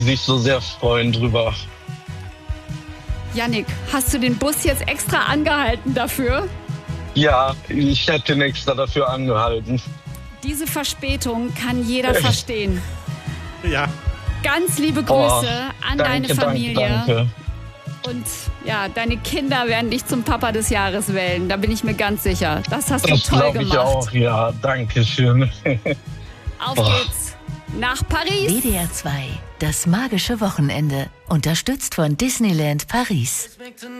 sich so sehr freuen drüber. Yannick, hast du den Bus jetzt extra angehalten dafür? Ja, ich hätte den extra dafür angehalten. Diese Verspätung kann jeder verstehen. Ja. Ganz liebe Grüße an deine Danke, Familie. danke. Und ja, deine Kinder werden dich zum Papa des Jahres wählen. Da bin ich mir ganz sicher. Das hast du toll gemacht. Das glaube ich auch, ja. Danke schön. Auf geht's nach Paris. WDR 2, das magische Wochenende. Unterstützt von Disneyland Paris.